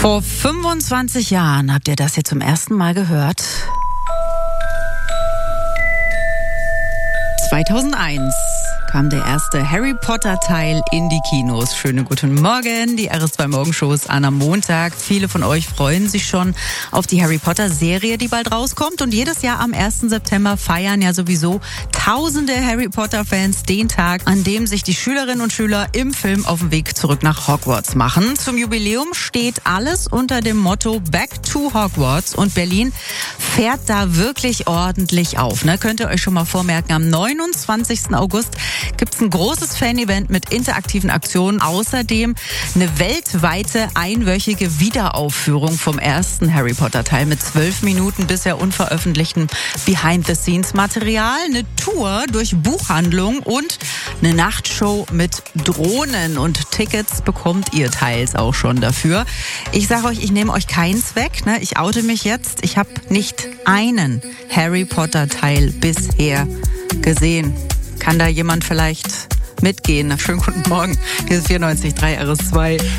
Vor 25 Jahren habt ihr das hier zum ersten Mal gehört. 2001 kam der erste Harry Potter Teil in die Kinos. Schönen guten Morgen, die RS2 Morgenshows an am Montag. Viele von euch freuen sich schon auf die Harry Potter Serie, die bald rauskommt. Und jedes Jahr am 1. September feiern ja sowieso tausende Harry Potter Fans den Tag, an dem sich die Schülerinnen und Schüler im Film auf den Weg zurück nach Hogwarts machen. Zum Jubiläum steht alles unter dem Motto Back to Hogwarts. Und Berlin fährt da wirklich ordentlich auf. Könnt ihr euch schon mal vormerken, am 29. August gibt es ein großes Fan-Event mit interaktiven Aktionen. Außerdem eine weltweite einwöchige Wiederaufführung vom ersten Harry Potter Teil mit 12 Minuten bisher unveröffentlichten Behind-the-Scenes-Material, eine Tour durch Buchhandlungen und eine Nachtshow mit Drohnen. Und Tickets bekommt ihr teils auch schon dafür. Ich sage euch, ich nehme euch keins weg. Ich oute mich jetzt. Ich habe nicht einen Harry Potter Teil bisher gesehen. Kann da jemand vielleicht mitgehen? Schönen guten Morgen. Hier ist 94.3 RS2.